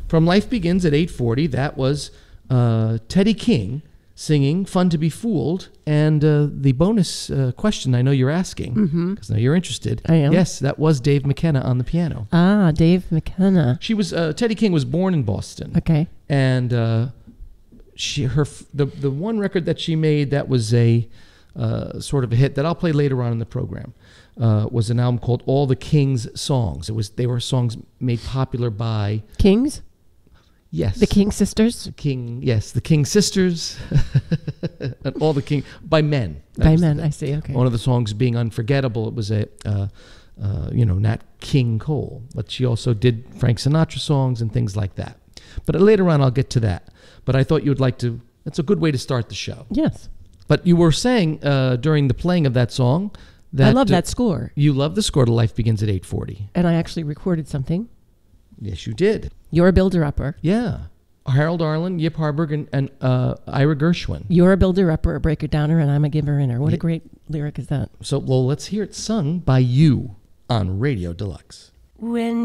From Life Begins at 8:40, that was Teddy King singing Fun to Be Fooled. And the bonus question I know you're asking, because now you're interested. I am. Yes, that was Dave McKenna on the piano. Ah, Dave McKenna. She was Teddy King was born in Boston. Okay. And the one record that she made that was a sort of a hit that I'll play later on in the program was an album called All the King's Songs. They were songs made popular by Kings? Yes. The King Sisters? The King Sisters. And all the King by men. By men, I see. Okay. One of the songs being Unforgettable, it was a Nat King Cole, but she also did Frank Sinatra songs and things like that. But later on I'll get to that. But I thought you would like to. That's a good way to start the show. Yes. But you were saying during the playing of that song that I love that score. You love the score to Life Begins at 8:40. And I actually recorded something. Yes, you did. You're a builder-upper. Yeah. Harold Arlen, Yip Harburg, and Ira Gershwin. You're a builder-upper, a breaker-downer, and I'm a giver-inner. What a great lyric is that? So, well, let's hear it sung by you on Radio Deluxe. When